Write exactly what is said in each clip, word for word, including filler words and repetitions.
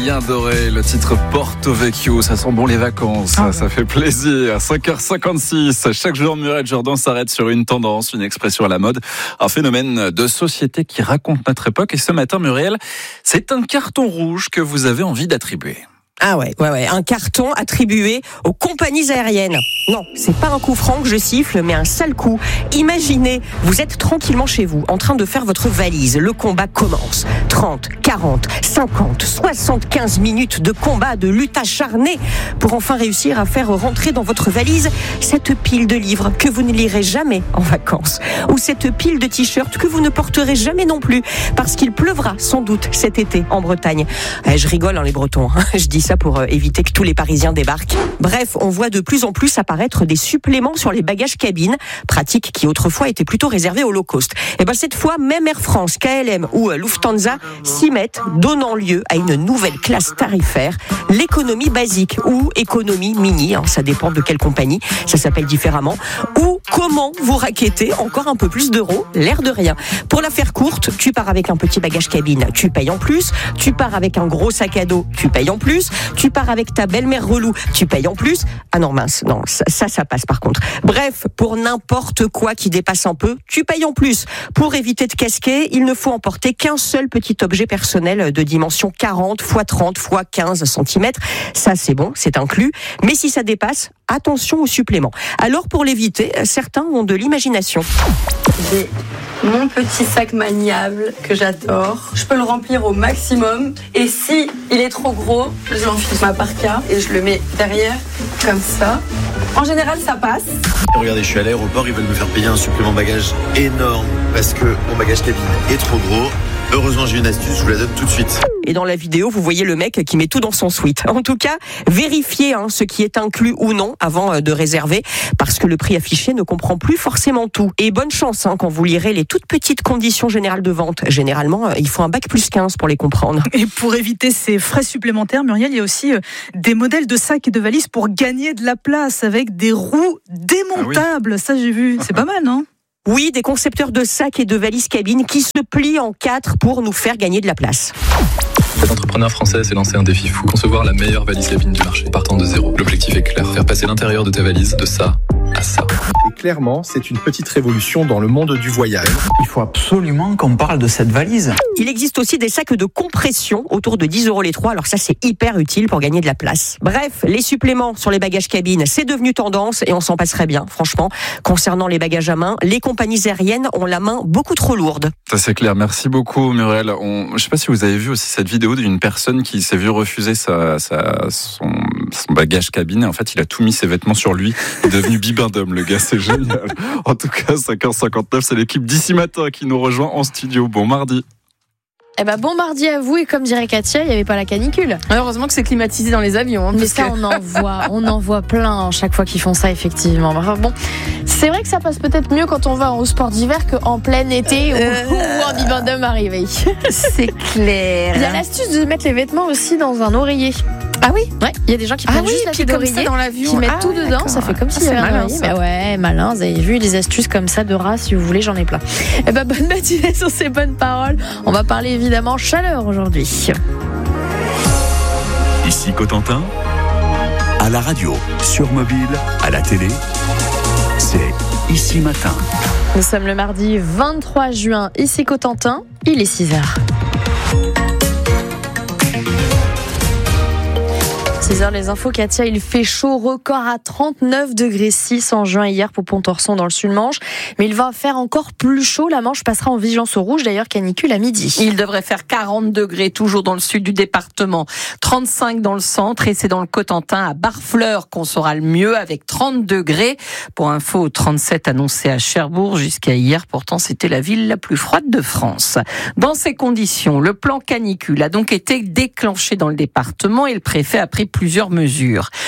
Adrien Doré, le titre Porto Vecchio, ça sent bon les vacances, ah, ça fait plaisir. cinq heures cinquante-six, chaque jour Muriel Jourdan s'arrête sur une tendance, une expression à la mode, un phénomène de société qui raconte notre époque. Et ce matin, Muriel, c'est un carton rouge que vous avez envie d'attribuer. Ah ouais, ouais, ouais, un carton attribué aux compagnies aériennes. Non, c'est pas un coup franc que je siffle, mais un sale coup. Imaginez, vous êtes tranquillement chez vous, en train de faire votre valise. Le combat commence. trente, quarante, cinquante, soixante-quinze minutes de combat, de lutte acharnée pour enfin réussir à faire rentrer dans votre valise cette pile de livres que vous ne lirez jamais en vacances. Ou cette pile de t-shirts que vous ne porterez jamais non plus, parce qu'il pleuvra sans doute cet été en Bretagne. Eh, je rigole, hein, les Bretons, hein. Je dis ça pour éviter que tous les Parisiens débarquent. Bref, on voit de plus en plus apparaître des suppléments sur les bagages cabines, pratique qui autrefois était plutôt réservée au low cost. Et ben cette fois, même Air France, K L M ou Lufthansa s'y mettent, donnant lieu à une nouvelle classe tarifaire, l'économie basique ou économie mini, hein, ça dépend de quelle compagnie, ça s'appelle différemment, ou comment vous raquettez encore un peu plus d'euros, l'air de rien. Pour la faire courte, tu pars avec un petit bagage cabine, tu payes en plus, tu pars avec un gros sac à dos, tu payes en plus, tu pars avec ta belle-mère relou, tu payes en plus. Ah non mince, non, ça, ça, ça passe par contre. Bref, pour n'importe quoi qui dépasse un peu, tu payes en plus. Pour éviter de casquer, il ne faut emporter qu'un seul petit objet personnel de dimension quarante par trente par quinze centimètres. Ça, c'est bon, c'est inclus. Mais si ça dépasse, attention au supplément. Alors, pour l'éviter, certains ont de l'imagination. J'ai mon petit sac maniable que j'adore. Je peux le remplir au maximum. Et si il est trop gros, je l'enfile ma parka et je le mets derrière, comme ça. En général, ça passe. Regardez, je suis à l'aéroport, ils veulent me faire payer un supplément bagage énorme parce que mon bagage cabine est trop gros. Heureusement, j'ai une astuce, je vous la donne tout de suite. Et dans la vidéo, vous voyez le mec qui met tout dans son suite. En tout cas, vérifiez hein, ce qui est inclus ou non avant de réserver, parce que le prix affiché ne comprend plus forcément tout. Et bonne chance hein, quand vous lirez les toutes petites conditions générales de vente. Généralement, il faut un bac plus quinze pour les comprendre. Et pour éviter ces frais supplémentaires, Muriel, il y a aussi des modèles de sacs et de valises pour gagner de la place avec des roues démontables. Ah oui. Ça, j'ai vu. C'est pas mal, non ? Oui, des concepteurs de sacs et de valises cabines qui se plient en quatre pour nous faire gagner de la place. Cet entrepreneur français s'est lancé un défi fou. Concevoir la meilleure valise cabine du marché, partant de zéro. L'objectif est clair, faire passer l'intérieur de ta valise de ça à ça. Et clairement, c'est une petite révolution dans le monde du voyage. Il faut absolument qu'on parle de cette valise. Il existe aussi des sacs de compression autour de dix euros les trois. Alors ça, c'est hyper utile pour gagner de la place. Bref, les suppléments sur les bagages cabines, c'est devenu tendance et on s'en passerait bien, franchement. Concernant les bagages à main, les compagnies aériennes ont la main beaucoup trop lourde. Ça, c'est clair. Merci beaucoup, Muriel. On... Je ne sais pas si vous avez vu aussi cette vidéo d'une personne qui s'est vue refuser sa, sa, son, son bagage cabine. En fait, il a tout mis ses vêtements sur lui. Il est devenu bibendum, le gars. C'est génial. En tout cas, cinq heures cinquante-neuf, c'est l'équipe d'ici matin qui nous rejoint en studio. Bon mardi. Eh ben bon mardi à vous, et comme dirait Katia, il n'y avait pas la canicule. Heureusement que c'est climatisé dans les avions. Hein, mais ça, que... on en voit, on en voit plein chaque fois qu'ils font ça, effectivement. Bon, c'est vrai que ça passe peut-être mieux quand on va au sport d'hiver qu'en plein été euh... où on voit un bibendum arriver. C'est clair. Il y a l'astuce de mettre les vêtements aussi dans un oreiller. Ah oui, ouais, il y a des gens qui prennent ah oui, juste la tête d'oreiller, dans l'avion. qui mettent ah tout ouais, dedans, d'accord. Ça fait comme si ah, il y avait malin, un oreiller. Bah ouais, malin, vous avez vu des astuces comme ça de rat, si vous voulez, j'en ai plein. Et ben bonne matinée sur ces bonnes paroles. On va parler évidemment chaleur aujourd'hui. Ici Cotentin, à la radio, sur mobile, à la télé, c'est Ici Matin. Nous sommes le mardi vingt-trois juin, ici Cotentin, il est six heures. six heures, les infos, Katia, il fait chaud, record à trente-neuf degrés six en juin hier pour Pont-Orson dans le Sud-Manche. Mais il va faire encore plus chaud. La Manche passera en vigilance au rouge, d'ailleurs canicule à midi. Il devrait faire quarante degrés, toujours dans le sud du département. trente-cinq dans le centre et c'est dans le Cotentin, à Barfleur, qu'on sera le mieux avec trente degrés. Pour info, trente-sept annoncés à Cherbourg jusqu'à hier. Pourtant, c'était la ville la plus froide de France. Dans ces conditions, le plan canicule a donc été déclenché dans le département et le préfet a pris plusieurs mesures.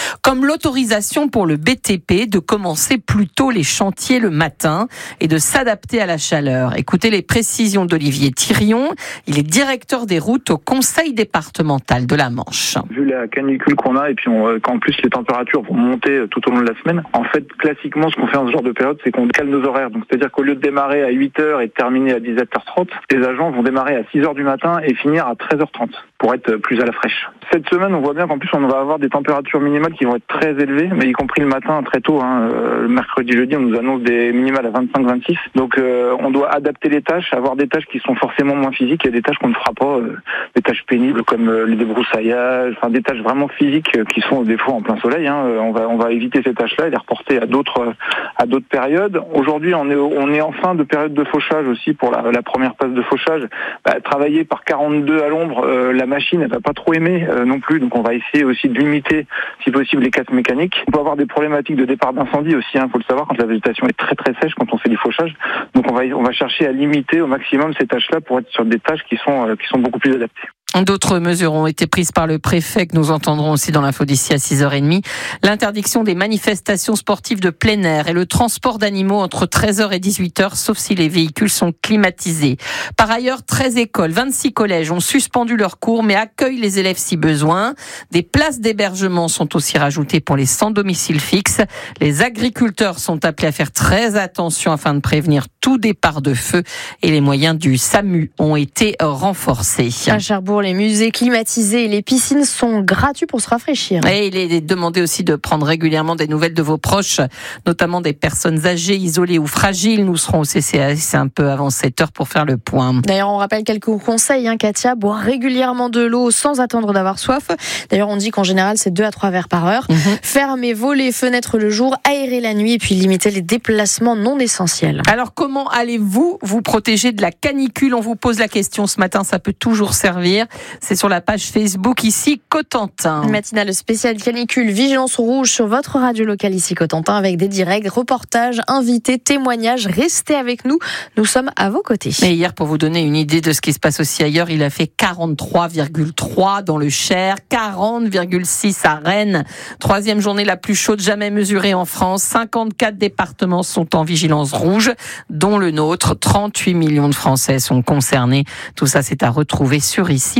Comme l'autorisation pour le B T P de commencer plus tôt les chantiers le matin et de s'adapter à la chaleur. Écoutez les précisions d'Olivier Thirion. Il est directeur des routes au conseil départemental de la Manche. Vu la canicule qu'on a et puis on, qu'en plus les températures vont monter tout au long de la semaine, en fait classiquement ce qu'on fait dans ce genre de période c'est qu'on cale nos horaires. Donc c'est-à-dire qu'au lieu de démarrer à huit heures et de terminer à dix-sept heures trente, les agents vont démarrer à six heures du matin et finir à treize heures trente pour être plus à la fraîche. Cette semaine on voit bien qu'en plus on va avoir des températures minimales qui vont être très élevées, mais y compris le matin très tôt. Hein. Euh, le mercredi, jeudi on nous annonce des minimales à vingt-cinq vingt-six. Donc euh, on doit adapter les tâches, avoir des tâches qui sont forcément moins physiques et des tâches qu'on ne fera pas, euh, des tâches pénibles comme euh, les débroussailles, enfin des tâches vraiment physiques euh, qui sont des fois en plein soleil. Hein. Euh, on va on va éviter ces tâches-là et les reporter à d'autres euh, à d'autres périodes. Aujourd'hui, on est on est en fin de période de fauchage aussi pour la, la première phase de fauchage. Bah, travailler par quarante-deux à l'ombre, euh, la machine elle va pas trop aimer euh, non plus. Donc on va essayer aussi de limiter, si possible, les casses mécaniques. On peut avoir des problématiques de départ d'incendie aussi. Hein, faut le savoir quand la végétation est très très sèche quand on fait du fauchage. Donc on va on va chercher à limiter au maximum ces tâches-là pour être sur des tâches qui sont euh, qui sont beaucoup plus adaptées. D'autres mesures ont été prises par le préfet que nous entendrons aussi dans l'info d'ici à six heures trente. L'interdiction des manifestations sportives de plein air et le transport d'animaux entre treize heures et dix-huit heures, sauf si les véhicules sont climatisés. Par ailleurs, treize écoles, vingt-six collèges ont suspendu leurs cours mais accueillent les élèves si besoin. Des places d'hébergement sont aussi rajoutées pour les sans domicile fixe. Les agriculteurs sont appelés à faire très attention afin de prévenir tout départ de feu et les moyens du SAMU ont été renforcés. À Cherbourg, les musées climatisés et les piscines sont gratuits pour se rafraîchir. Et il est demandé aussi de prendre régulièrement des nouvelles de vos proches, notamment des personnes âgées, isolées ou fragiles. Nous serons au C C A S un peu avant sept heures pour faire le point. D'ailleurs, on rappelle quelques conseils, hein, Katia. Boire régulièrement de l'eau sans attendre d'avoir soif. D'ailleurs, on dit qu'en général, c'est deux à trois verres par heure. Mmh. Fermer volets, fenêtres le jour, aérer la nuit et puis limiter les déplacements non essentiels. Alors, comment allez-vous vous protéger de la canicule? On vous pose la question ce matin, ça peut toujours servir. C'est sur la page Facebook ici Cotentin. Une matinale spéciale canicule, vigilance rouge sur votre radio locale ici Cotentin avec des directs, reportages, invités, témoignages. Restez avec nous, nous sommes à vos côtés. Et hier, pour vous donner une idée de ce qui se passe aussi ailleurs, il a fait quarante-trois virgule trois dans le Cher, quarante virgule six à Rennes. Troisième journée la plus chaude jamais mesurée en France. cinquante-quatre départements sont en vigilance rouge, dont le nôtre. trente-huit millions de Français sont concernés. Tout ça, c'est à retrouver sur ici.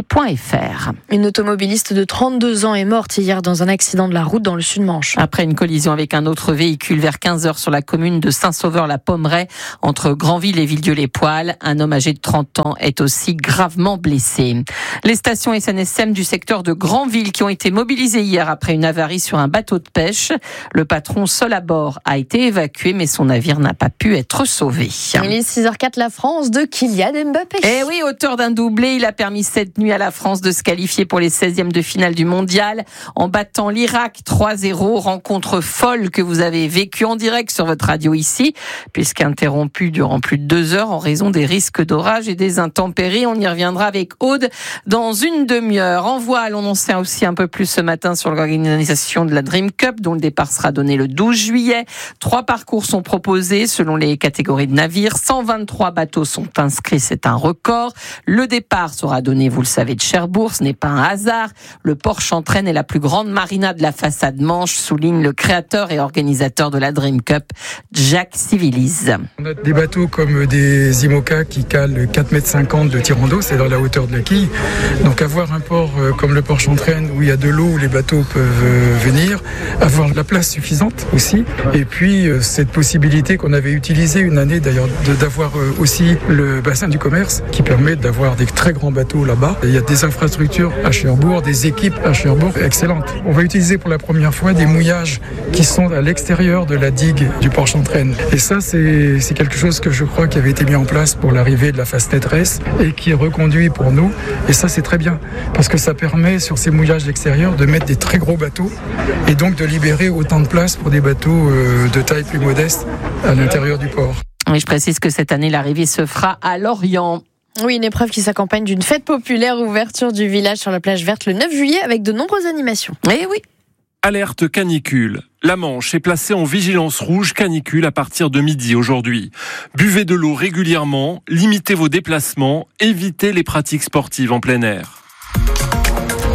Une automobiliste de trente-deux ans est morte hier dans un accident de la route dans le Sud-Manche. Après une collision avec un autre véhicule vers quinze heures sur la commune de Saint-Sauveur-la-Pommeraye, entre Granville et Villedieu-les-Poêles, un homme âgé de trente ans est aussi gravement blessé. Les stations S N S M du secteur de Granville qui ont été mobilisées hier après une avarie sur un bateau de pêche. Le patron seul à bord a été évacué, mais son navire n'a pas pu être sauvé. Il est six heures quatre, la France de Kylian Mbappé. Eh oui, auteur d'un doublé, il a permis cette nuit à la France de se qualifier pour les seizièmes de finale du mondial en battant l'Irak trois zéro. Rencontre folle que vous avez vécue en direct sur votre radio ici, puisqu'interrompue durant plus de deux heures en raison des risques d'orage et des intempéries. On y reviendra avec Aude dans une demi-heure. En voile, on en sait aussi un peu plus ce matin sur l'organisation de la Dream Cup, dont le départ sera donné le douze juillet. Trois parcours sont proposés selon les catégories de navires. cent vingt-trois bateaux sont inscrits, c'est un record. Le départ sera donné, vous le savez, de Cherbourg, ce n'est pas un hasard. Le port Chantraine est la plus grande marina de la façade Manche, souligne le créateur et organisateur de la Dream Cup, Jacques Civilise. On a des bateaux comme des IMOCA qui calent quatre mètres cinquante de tirant d'eau, c'est dans la hauteur de la quille. Donc avoir un port comme le port Chantraine où il y a de l'eau, où les bateaux peuvent venir, avoir la place suffisante aussi. Et puis cette possibilité qu'on avait utilisée une année d'ailleurs, d'avoir aussi le bassin du commerce qui permet d'avoir des très grands bateaux là-bas. Il y a des infrastructures à Cherbourg, des équipes à Cherbourg excellentes. On va utiliser pour la première fois des mouillages qui sont à l'extérieur de la digue du port Chantraine. Et ça, c'est, c'est quelque chose que je crois qui avait été mis en place pour l'arrivée de la Fastnet Race et qui est reconduit pour nous. Et ça, c'est très bien parce que ça permet sur ces mouillages extérieurs de mettre des très gros bateaux et donc de libérer autant de place pour des bateaux de taille plus modeste à l'intérieur du port. Oui, je précise que cette année, l'arrivée se fera à Lorient. Oui, une épreuve qui s'accompagne d'une fête populaire, ouverture du village sur la plage verte le neuf juillet avec de nombreuses animations. Eh oui. Alerte canicule. La Manche est placée en vigilance rouge canicule à partir de midi aujourd'hui. Buvez de l'eau régulièrement, limitez vos déplacements, évitez les pratiques sportives en plein air.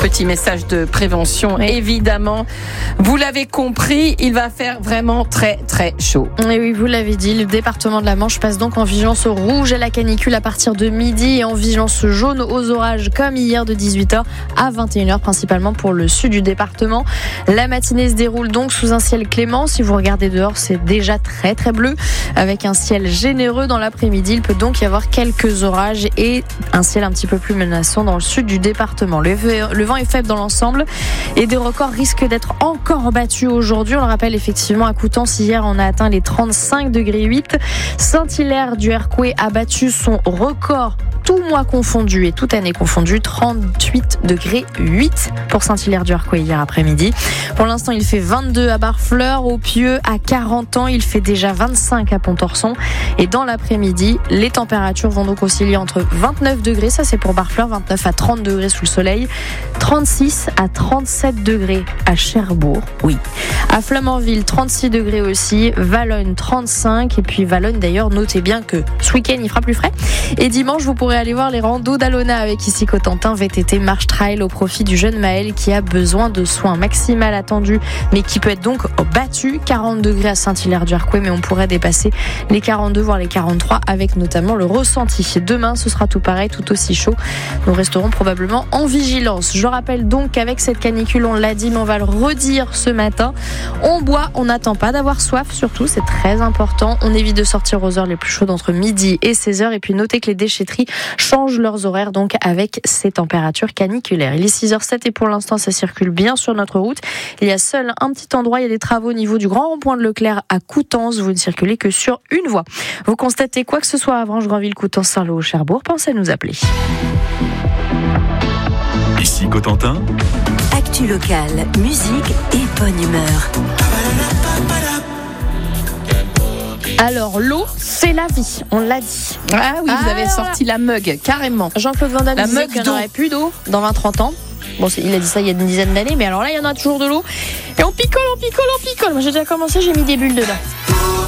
Petit message de prévention, oui. Évidemment. Vous l'avez compris, il va faire vraiment très très chaud. Et oui, vous l'avez dit, le département de la Manche passe donc en vigilance rouge à la canicule à partir de midi et en vigilance jaune aux orages comme hier de dix-huit heures à vingt et une heures, principalement pour le sud du département. La matinée se déroule donc sous un ciel clément. Si vous regardez dehors, c'est déjà très très bleu avec un ciel généreux dans l'après-midi. Il peut donc y avoir quelques orages et un ciel un petit peu plus menaçant dans le sud du département. Le, le vent est faible dans l'ensemble et des records risquent d'être encore battus aujourd'hui. On le rappelle effectivement à Coutances, hier on a atteint les trente-cinq degrés huit. Saint-Hilaire du Hercouët a battu son record tout mois confondu et toute année confondue, trente-huit degrés huit pour Saint-Hilaire du Hercouët hier après-midi. Pour l'instant, il fait vingt-deux à Barfleur, au Pieux à quarante ans, il fait déjà vingt-cinq à Pontorson et dans l'après-midi, les températures vont donc osciller entre vingt-neuf degrés, ça c'est pour Barfleur, vingt-neuf à trente degrés sous le soleil, trente-six à trente-sept degrés à Cherbourg, oui. À Flamanville, trente-six degrés aussi, Valognes trente-cinq et puis Valognes d'ailleurs, notez bien que ce week-end il fera plus frais et dimanche vous pourrez aller voir les randos d'Alona avec ici Cotentin, V T T marche trail au profit du jeune Maël qui a besoin de soins maximal attendus mais qui peut être donc battu, quarante degrés à Saint-Hilaire du Hercouët mais on pourrait dépasser les quarante-deux voire les quarante-trois avec notamment le ressenti. Demain ce sera tout pareil, tout aussi chaud. Nous resterons probablement en vigilance. Je rappelle donc qu'avec cette canicule, on l'a dit mais on va le redire ce matin, on boit, on n'attend pas d'avoir soif surtout, c'est très important. On évite de sortir aux heures les plus chaudes entre midi et seize heures et puis notez que les déchetteries changent leurs horaires donc avec ces températures caniculaires. Il est six heures zéro sept et pour l'instant ça circule bien sur notre route. Il y a seul un petit endroit, il y a des travaux au niveau du grand rond-point de Leclerc à Coutances. Vous ne circulez que sur une voie. Vous constatez quoi que ce soit à Avranches, Granville, Coutances, Saint-Lô ou Cherbourg, pensez à nous appeler. Ici Cotentin. Actu locale, musique et bonne humeur. Alors, l'eau, c'est la vie, on l'a dit. Ah oui, vous ah, avez sorti la mug, carrément. Jean-Claude Van Damme disait qu'il n'y en aurait plus d'eau dans vingt à trente ans. Bon, il a dit ça il y a une dizaine d'années, mais alors là, il y en a toujours de l'eau. Et on picole, on picole, on picole. Moi, j'ai déjà commencé, j'ai mis des bulles dedans.